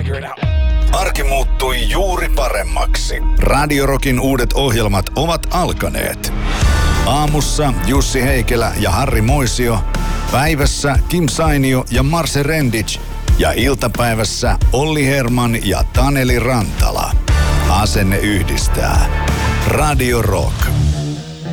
figure it out. Arki muuttui juuri paremmaksi. Radio Rockin uudet ohjelmat ovat alkaneet. Aamussa Jussi Heikelä ja Harri Moisio. Päivässä Kim Sainio ja Marse Rendic. Ja iltapäivässä Olli Herman ja Taneli Rantala. Asenne yhdistää. Radio Rock.